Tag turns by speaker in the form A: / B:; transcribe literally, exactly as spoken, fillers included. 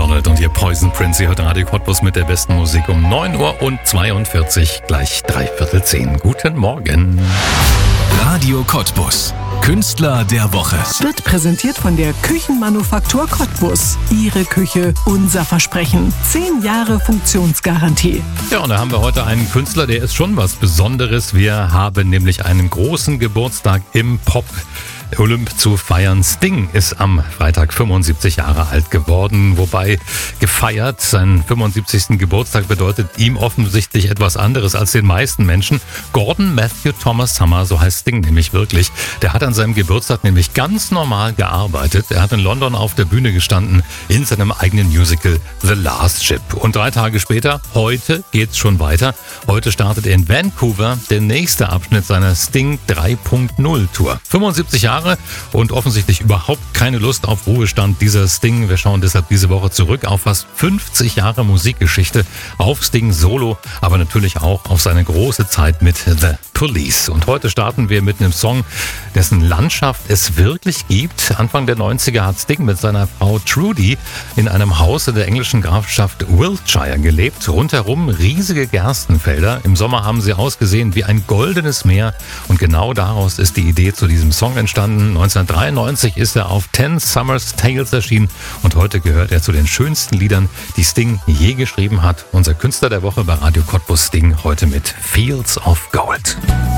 A: McDonald und ihr Poison Prince. Ihr hört Radio Cottbus mit der besten Musik um neun Uhr und zweiundvierzig, gleich dreiviertel zehn. Guten Morgen.
B: Radio Cottbus. Künstler der Woche.
C: Wird präsentiert von der Küchenmanufaktur Cottbus. Ihre Küche, unser Versprechen. Zehn Jahre Funktionsgarantie.
A: Ja, und da haben wir heute einen Künstler, der ist schon was Besonderes. Wir haben nämlich einen großen Geburtstag im Pop Olymp zu feiern. Sting ist am Freitag fünfundsiebzig Jahre alt geworden, wobei gefeiert, seinen fünfundsiebzigsten Geburtstag bedeutet ihm offensichtlich etwas anderes als den meisten Menschen. Gordon Matthew Thomas Summer, so heißt Sting nämlich wirklich, der hat an seinem Geburtstag nämlich ganz normal gearbeitet. Er hat in London auf der Bühne gestanden in seinem eigenen Musical The Last Ship. Und drei Tage später, heute geht's schon weiter. Heute startet in Vancouver der nächste Abschnitt seiner Sting drei Punkt null Tour. fünfundsiebzig Jahre und offensichtlich überhaupt keine Lust auf Ruhestand dieser Sting. Wir schauen deshalb diese Woche zurück auf fast fünfzig Jahre Musikgeschichte, auf Sting Solo, aber natürlich auch auf seine große Zeit mit The Police. Und heute starten wir mit einem Song, dessen Landschaft es wirklich gibt. Anfang der neunziger hat Sting mit seiner Frau Trudy in einem Haus in der englischen Grafschaft Wiltshire gelebt. Rundherum riesige Gerstenfelder. Im Sommer haben sie ausgesehen wie ein goldenes Meer. Und genau daraus ist die Idee zu diesem Song entstanden. neunzehnhundertdreiundneunzig ist er auf Ten Summer's Tales erschienen und heute gehört er zu den schönsten Liedern, die Sting je geschrieben hat. Unser Künstler der Woche bei Radio Cottbus, Sting, heute mit Fields of Gold.